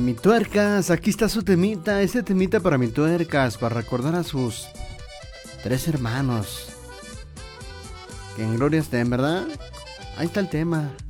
Mi tuercas, aquí está su temita, ese temita para mi tuercas, para recordar a sus 3 hermanos. Que en gloria estén, ¿verdad? Ahí está el tema.